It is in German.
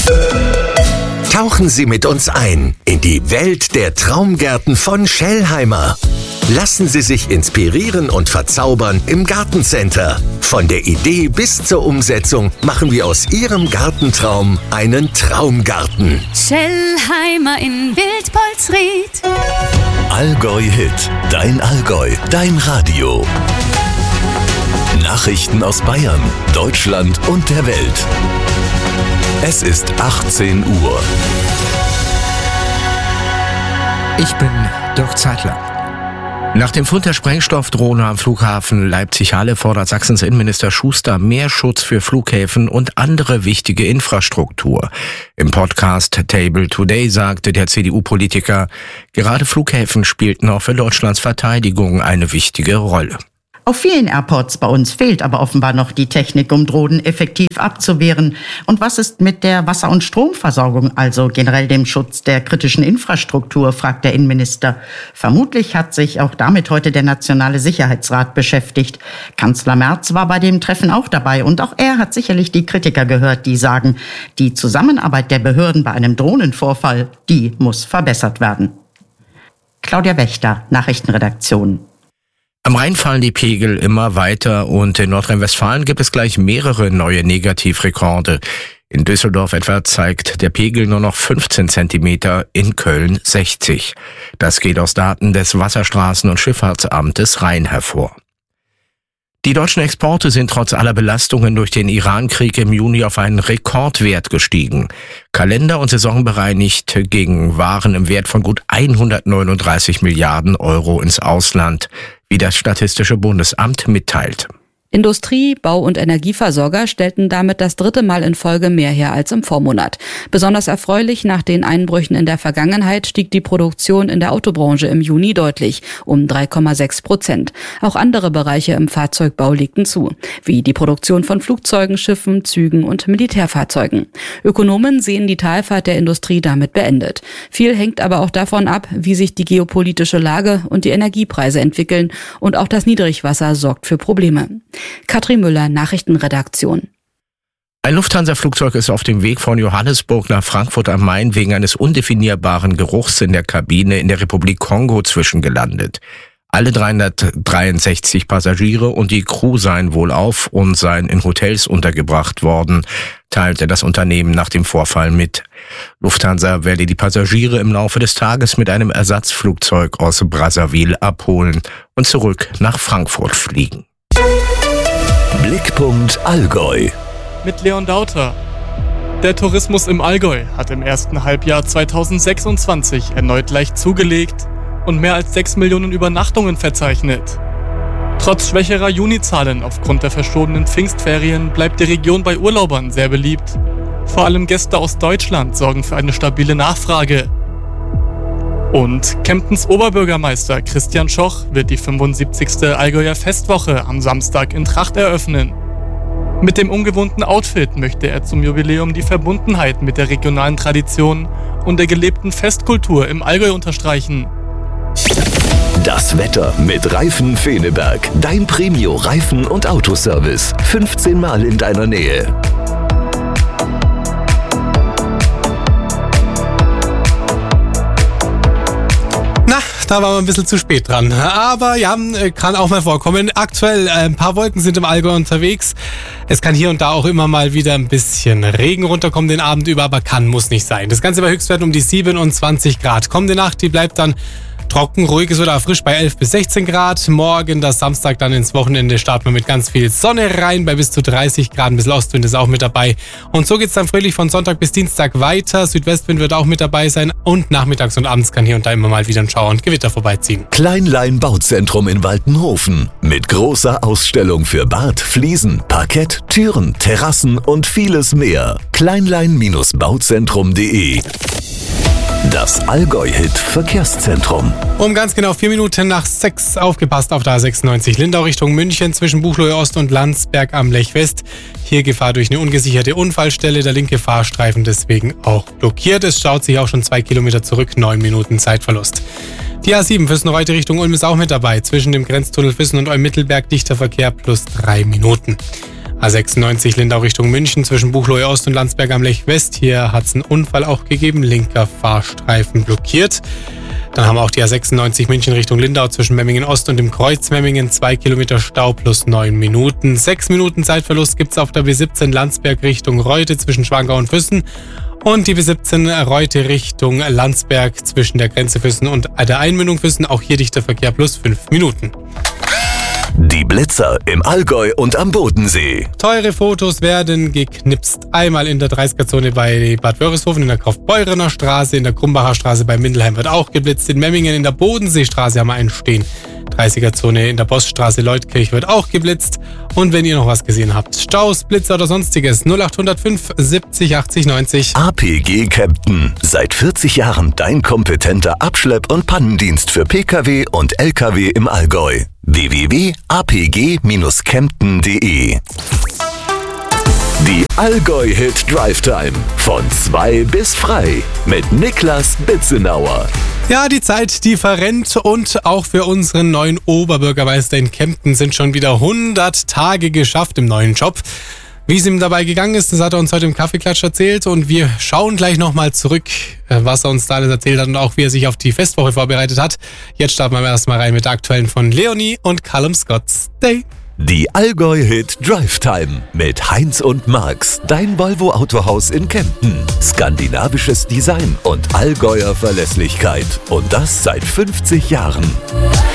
Tauchen Sie mit uns ein in die Welt der Traumgärten von Schellheimer. Lassen Sie sich inspirieren und verzaubern im Gartencenter. Von der Idee bis zur Umsetzung machen wir aus Ihrem Gartentraum einen Traumgarten. Schellheimer in Wildpolsried. Allgäu Hit, dein Allgäu, dein Radio. Nachrichten aus Bayern, Deutschland und der Welt. Es ist 18 Uhr. Ich bin Dirk Zeitler. Nach dem Fund der Sprengstoffdrohne am Flughafen Leipzig-Halle fordert Sachsens Innenminister Schuster mehr Schutz für Flughäfen und andere wichtige Infrastruktur. Im Podcast Table Today sagte der CDU-Politiker, gerade Flughäfen spielten auch für Deutschlands Verteidigung eine wichtige Rolle. Auf vielen Airports bei uns fehlt aber offenbar noch die Technik, um Drohnen effektiv abzuwehren. Und was ist mit der Wasser- und Stromversorgung, also generell dem Schutz der kritischen Infrastruktur, fragt der Innenminister. Vermutlich hat sich auch damit heute der Nationale Sicherheitsrat beschäftigt. Kanzler Merz war bei dem Treffen auch dabei und auch er hat sicherlich die Kritiker gehört, die sagen, die Zusammenarbeit der Behörden bei einem Drohnenvorfall, die muss verbessert werden. Claudia Wächter, Nachrichtenredaktion. Am Rhein fallen die Pegel immer weiter und in Nordrhein-Westfalen gibt es gleich mehrere neue Negativrekorde. In Düsseldorf etwa zeigt der Pegel nur noch 15 Zentimeter, in Köln 60. Das geht aus Daten des Wasserstraßen- und Schifffahrtsamtes Rhein hervor. Die deutschen Exporte sind trotz aller Belastungen durch den Iran-Krieg im Juni auf einen Rekordwert gestiegen. Kalender- und saisonbereinigt gingen Waren im Wert von gut 139 Milliarden Euro ins Ausland, wie das Statistische Bundesamt mitteilt. Industrie-, Bau- und Energieversorger stellten damit das 3. Mal in Folge mehr her als im Vormonat. Besonders erfreulich, nach den Einbrüchen in der Vergangenheit stieg die Produktion in der Autobranche im Juni deutlich, um 3,6%. Auch andere Bereiche im Fahrzeugbau legten zu, wie die Produktion von Flugzeugen, Schiffen, Zügen und Militärfahrzeugen. Ökonomen sehen die Talfahrt der Industrie damit beendet. Viel hängt aber auch davon ab, wie sich die geopolitische Lage und die Energiepreise entwickeln, und auch das Niedrigwasser sorgt für Probleme. Katrin Müller, Nachrichtenredaktion. Ein Lufthansa-Flugzeug ist auf dem Weg von Johannesburg nach Frankfurt am Main wegen eines undefinierbaren Geruchs in der Kabine in der Republik Kongo zwischengelandet. Alle 363 Passagiere und die Crew seien wohlauf und seien in Hotels untergebracht worden, teilte das Unternehmen nach dem Vorfall mit. Lufthansa werde die Passagiere im Laufe des Tages mit einem Ersatzflugzeug aus Brazzaville abholen und zurück nach Frankfurt fliegen. Blickpunkt Allgäu. Mit Leon Dauter. Der Tourismus im Allgäu hat im ersten Halbjahr 2026 erneut leicht zugelegt und mehr als 6 Millionen Übernachtungen verzeichnet. Trotz schwächerer Junizahlen aufgrund der verschobenen Pfingstferien bleibt die Region bei Urlaubern sehr beliebt. Vor allem Gäste aus Deutschland sorgen für eine stabile Nachfrage. Und Kemptens Oberbürgermeister Christian Schoch wird die 75. Allgäuer Festwoche am Samstag in Tracht eröffnen. Mit dem ungewohnten Outfit möchte er zum Jubiläum die Verbundenheit mit der regionalen Tradition und der gelebten Festkultur im Allgäu unterstreichen. Das Wetter mit Reifen Feneberg. Dein Premio Reifen- und Autoservice. 15 Mal in deiner Nähe. Da waren wir ein bisschen zu spät dran. Aber ja, kann auch mal vorkommen. Aktuell ein paar Wolken sind im Allgäu unterwegs. Es kann hier und da auch immer mal wieder ein bisschen Regen runterkommen den Abend über, aber muss nicht sein. Das Ganze bei Höchstwerten um die 27 Grad. Kommende Nacht, die bleibt dann trocken, ruhig ist oder frisch bei 11 bis 16 Grad. Morgen, das Samstag, dann ins Wochenende starten wir mit ganz viel Sonne rein, bei bis zu 30 Grad. Ein bisschen Ostwind ist auch mit dabei. Und so geht's dann fröhlich von Sonntag bis Dienstag weiter. Südwestwind wird auch mit dabei sein. Und nachmittags und abends kann hier und da immer mal wieder ein Schauer und Gewitter vorbeiziehen. Kleinlein Bauzentrum in Waltenhofen. Mit großer Ausstellung für Bad, Fliesen, Parkett, Türen, Terrassen und vieles mehr. Kleinlein-bauzentrum.de. Das Allgäu-Hit-Verkehrszentrum. Um ganz genau 4 Minuten nach 6 aufgepasst auf der A96 Lindau Richtung München zwischen Buchloe Ost und Landsberg am Lech West. Hier Gefahr durch eine ungesicherte Unfallstelle, der linke Fahrstreifen deswegen auch blockiert. Es schaut sich auch schon 2 Kilometer zurück, 9 Minuten Zeitverlust. Die A7 Füssen-Reute Richtung Ulm ist auch mit dabei. Zwischen dem Grenztunnel Füssen und Ulm-Mittelberg dichter Verkehr plus 3 Minuten. A96 Lindau Richtung München zwischen Buchloe Ost und Landsberg am Lech West. Hier hat es einen Unfall auch gegeben, linker Fahrstreifen blockiert. Dann haben wir auch die A96 München Richtung Lindau zwischen Memmingen Ost und dem Kreuz Memmingen. 2 Kilometer Stau plus 9 Minuten. 6 Minuten Zeitverlust gibt es auf der B17 Landsberg Richtung Reute zwischen Schwangau und Füssen. Und die B17 Reute Richtung Landsberg zwischen der Grenze Füssen und der Einmündung Füssen. Auch hier dichter Verkehr plus 5 Minuten. Die Blitzer im Allgäu und am Bodensee. Teure Fotos werden geknipst. Einmal in der 30er-Zone bei Bad Wörishofen in der Kaufbeurener Straße, in der Krumbacher Straße bei Mindelheim wird auch geblitzt. In Memmingen in der Bodenseestraße haben wir einen stehen. 30er-Zone in der Poststraße Leutkirch wird auch geblitzt. Und wenn ihr noch was gesehen habt, Staus, Blitzer oder sonstiges, 0805 70 80 90. APG Kempten. Seit 40 Jahren dein kompetenter Abschlepp- und Pannendienst für Pkw und Lkw im Allgäu. www.apg-kempten.de. Die Allgäu-Hit Drive Time. Von 2 bis frei. Mit Niklas Bitzenauer. Ja, die Zeit, die verrennt und auch für unseren neuen Oberbürgermeister in Kempten sind schon wieder 100 Tage geschafft im neuen Job. Wie es ihm dabei gegangen ist, das hat er uns heute im Kaffeeklatsch erzählt und wir schauen gleich nochmal zurück, was er uns da alles erzählt hat und auch wie er sich auf die Festwoche vorbereitet hat. Jetzt starten wir erstmal rein mit der aktuellen von Leonie und Callum Scott's Day. Die Allgäu-Hit Drive Time mit Heinz und Marx, dein Volvo Autohaus in Kempten. Skandinavisches Design und Allgäuer Verlässlichkeit. Und das seit 50 Jahren.